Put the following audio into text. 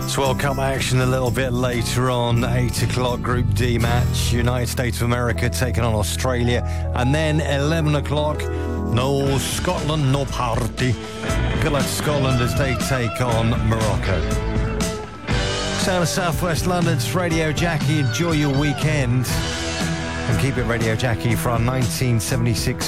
World Cup action a little bit later on. 8 o'clock Group D match. United States of America taking on Australia. And then 11 o'clock, no Scotland, no party. Good luck to Scotland as they take on Morocco. Sound of South West London's Radio Jackie. Enjoy your weekend. And keep it Radio Jackie for our 1976